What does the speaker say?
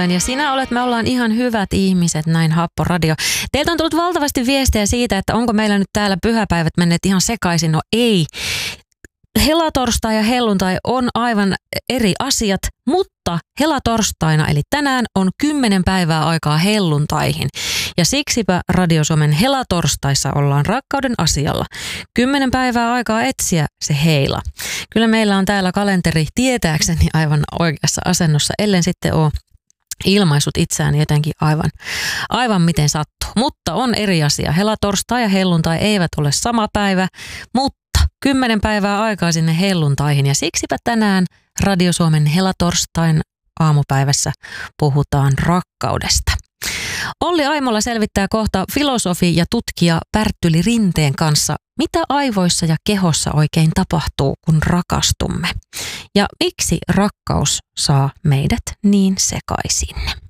torstain ja sinä olet, me ollaan ihan hyvät ihmiset, näin Happo Radio. Teiltä on tullut valtavasti viestejä siitä, että onko meillä nyt täällä pyhäpäivät menneet ihan sekaisin. No ei. Helatorstai ja helluntai on aivan eri asiat, mutta helatorstaina eli tänään on 10 päivää aikaa helluntaihin. Ja siksipä Radio Suomen helatorstaissa ollaan rakkauden asialla. 10 päivää aikaa etsiä se heila. Kyllä meillä on täällä kalenteri tietääkseni aivan oikeassa asennossa, ellen sitten ole ilmaisut itseään jotenkin aivan miten sattuu. Mutta on eri asia. Helatorstai ja helluntai eivät ole sama päivä, mutta 10 päivää aikaa sinne helluntaihin. Ja siksipä tänään Radio Suomen helatorstain aamupäivässä puhutaan rakkaudesta. Olli Aimola selvittää kohta filosofi ja tutkija Pärttyli Rinteen kanssa, mitä aivoissa ja kehossa oikein tapahtuu, kun rakastumme. Ja miksi rakkaus saa meidät niin sekaisin.